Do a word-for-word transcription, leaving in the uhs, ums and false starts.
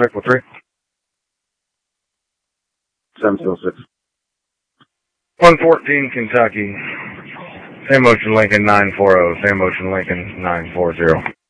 Echo three. seven two six. one fourteen Kentucky. Same motion Lincoln nine four zero. Same motion Lincoln nine four zero.